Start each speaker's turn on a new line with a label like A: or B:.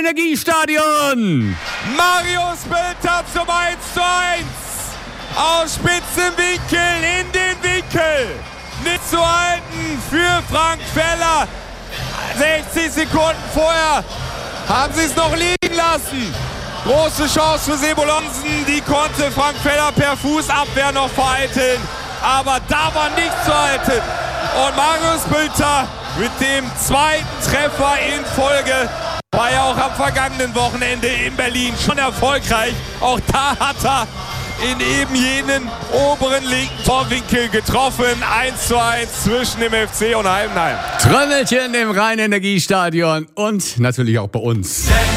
A: Rhein-Energiestadion.
B: Marius Bülter zum 1:1. Aus spitzem Winkel in den Winkel. Nicht zu halten für Frank Feller. 60 Sekunden vorher haben sie es noch liegen lassen. Große Chance für Sebolonsen. Die konnte Frank Feller per Fußabwehr noch vereiteln. Aber da war nichts zu halten. Und Marius Bülter mit dem zweiten Treffer in Folge war ja auch am vergangenen Wochenende in Berlin schon erfolgreich. Auch da hat er in eben jenen oberen linken Torwinkel getroffen. 1:1 zwischen dem FC und Heidenheim.
A: Trommelchen im Rhein-Energiestadion und natürlich auch bei uns.